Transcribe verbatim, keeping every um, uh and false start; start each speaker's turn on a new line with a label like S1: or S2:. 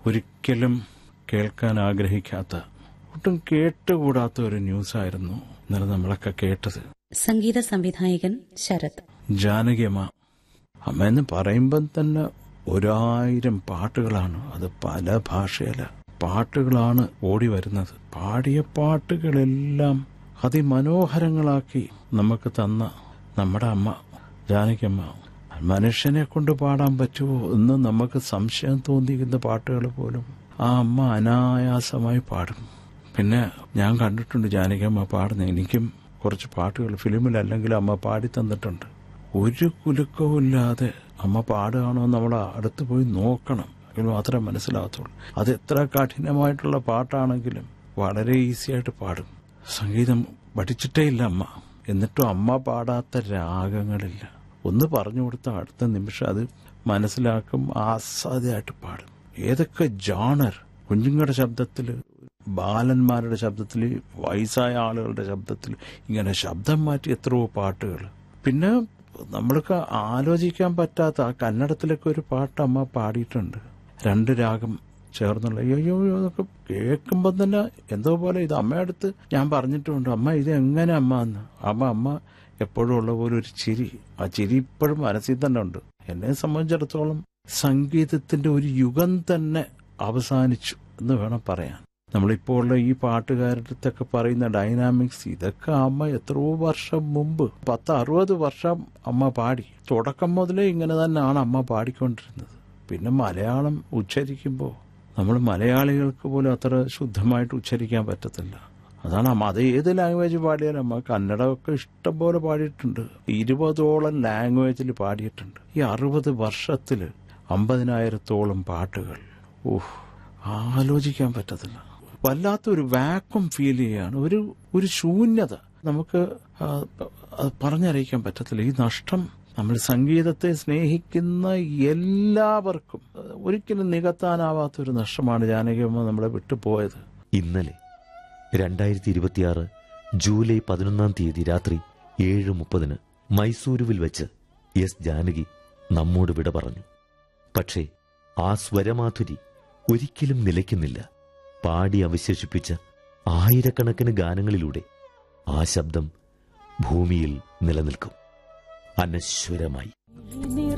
S1: ഒരിക്കലും കേൾക്കാൻ ആഗ്രഹിക്കാത്ത, ഒട്ടും കേട്ടുകൂടാത്ത ഒരു ന്യൂസായിരുന്നു ഇന്നലെ നമ്മളൊക്കെ കേട്ടത്.
S2: സംഗീത സംവിധായകൻ ശരത്.
S1: ജാനകിയമ്മ അമ്മ എന്ന് പറയുമ്പം തന്നെ ഒരായിരം പാട്ടുകളാണ്, അത് പല ഭാഷയില പാട്ടുകളാണ് ഓടി വരുന്നത്. പാടിയ പാട്ടുകളെല്ലാം അതിമനോഹരങ്ങളാക്കി നമുക്ക് തന്ന നമ്മുടെ അമ്മ ജാനകിയമ്മ, മനുഷ്യനെ കൊണ്ട് പാടാൻ പറ്റുമോ എന്ന് നമുക്ക് സംശയം തോന്നിക്കുന്ന പാട്ടുകൾ പോലും ആ അമ്മ അനായാസമായി പാടും. പിന്നെ ഞാൻ കണ്ടിട്ടുണ്ട് ജാനകിയമ്മ പാടുന്ന, എനിക്കും കുറച്ച് പാട്ടുകൾ ഫിലിമിലല്ലെങ്കിൽ അമ്മ പാടി തന്നിട്ടുണ്ട്. ഒരു കുലുക്കവും ഇല്ലാതെ അമ്മ പാടുകയാണോ നമ്മൾ അടുത്ത് പോയി നോക്കണം, എങ്കിൽ മാത്രമേ മനസ്സിലാകത്തുള്ളൂ. അത് എത്ര കഠിനമായിട്ടുള്ള പാട്ടാണെങ്കിലും വളരെ ഈസി ആയിട്ട് പാടും. സംഗീതം പഠിച്ചിട്ടേ ഇല്ല അമ്മ, എന്നിട്ടും അമ്മ പാടാത്ത രാഗങ്ങളില്ല. ഒന്ന് പറഞ്ഞു കൊടുത്താൽ അടുത്ത നിമിഷം അത് മനസ്സിലാക്കും, ആസ്വാദ്യമായിട്ട് പാടും. ഏതൊക്കെ ജോണർ, കുഞ്ഞുങ്ങളുടെ ശബ്ദത്തിൽ, ബാലന്മാരുടെ ശബ്ദത്തിൽ, വയസ്സായ ആളുകളുടെ ശബ്ദത്തിൽ, ഇങ്ങനെ ശബ്ദം മാറ്റി എത്രയോ പാട്ടുകൾ. പിന്നെ നമ്മൾക്ക് ആലോചിക്കാൻ പറ്റാത്ത ആ കന്നഡത്തിലൊക്കെ ഒരു പാട്ട് അമ്മ പാടിയിട്ടുണ്ട്, രണ്ട് രാഗം ചേർന്നുള്ള. അയ്യോ എന്നൊക്കെ കേൾക്കുമ്പോൾ തന്നെ എന്തോ പോലെ. ഇത് അമ്മയടുത്ത് ഞാൻ പറഞ്ഞിട്ടുണ്ട്, അമ്മ ഇത് എങ്ങനെ അമ്മ എന്ന്. അമ്മ അമ്മ എപ്പോഴും ഉള്ള പോലെ ഒരു ചിരി, ആ ചിരി ഇപ്പോഴും മനസ്സിൽ തന്നെ ഉണ്ട്. എന്നെ സംബന്ധിച്ചിടത്തോളം സംഗീതത്തിന്റെ ഒരു യുഗം തന്നെ അവസാനിച്ചു എന്ന് വേണം പറയാൻ. നമ്മളിപ്പോൾ ഉള്ള ഈ പാട്ടുകാരടുത്തൊക്കെ പറയുന്ന ഡൈനാമിക്സ്, ഇതൊക്കെ അമ്മ എത്രയോ വർഷം മുമ്പ്, പത്ത് അറുപത് വർഷം അമ്മ പാടി. തുടക്കം മുതലേ ഇങ്ങനെ തന്നെയാണ് അമ്മ പാടിക്കൊണ്ടിരുന്നത്. പിന്നെ മലയാളം ഉച്ചരിക്കുമ്പോൾ നമ്മൾ മലയാളികൾക്ക് പോലും അത്ര ശുദ്ധമായിട്ട് ഉച്ചരിക്കാൻ പറ്റത്തില്ല. അതാണ് അമ്മ, അത് ഏത് ലാംഗ്വേജ് പാടിയാലും അമ്മ കന്നഡമൊക്കെ ഇഷ്ടം പോലെ പാടിയിട്ടുണ്ട്, ഇരുപതോളം ലാംഗ്വേജിൽ പാടിയിട്ടുണ്ട്. ഈ അറുപത് വർഷത്തിൽ അമ്പതിനായിരത്തോളം പാട്ടുകൾ. ഓഹ്, ആലോചിക്കാൻ പറ്റത്തില്ല. വല്ലാത്തൊരു വാക്വം ഫീൽ ചെയ്യാണ്, ഒരു ഒരു ശൂന്യത നമുക്ക് പറഞ്ഞറിയിക്കാൻ പറ്റത്തില്ല. ഈ നഷ്ടം നമ്മൾ സംഗീതത്തെ സ്നേഹിക്കുന്ന എല്ലാവർക്കും ഒരിക്കലും നികത്താനാവാത്തൊരു നഷ്ടമാണ് ജാനകിയമ്മ നമ്മളെ വിട്ടുപോയത്.
S3: ഇന്നലെ രണ്ടായിരത്തി ഇരുപത്തിയാറ് ജൂലൈ പതിനൊന്നാം തീയതി രാത്രി ഏഴ് മുപ്പതിന് മൈസൂരുവിൽ വെച്ച് എസ് ജാനകി നമ്മോട് വിട പറഞ്ഞു. പക്ഷേ ആ സ്വരമാധുരി ഒരിക്കലും നിലയ്ക്കുന്നില്ല. പാടി അവശേഷിപ്പിച്ച ആയിരക്കണക്കിന് ഗാനങ്ങളിലൂടെ ആ ശബ്ദം ഭൂമിയിൽ നിലനിൽക്കും അനശ്വരമായി.